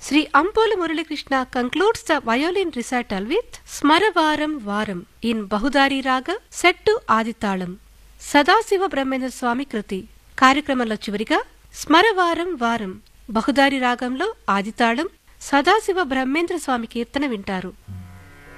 Sri Ampola Muralikrishna concludes the violin recital with Smravaram Varam in Bahudari Raga set to Aditalam. Sadasiva Brahmendra Swami Kriti. కార్యక్రమంలో చివరిగా స్మరవారం వారం బహుదారి రాగంలో ఆదితాళం సదాశివ బ్రహ్మేంద్ర స్వామి కీర్తన వింటారు.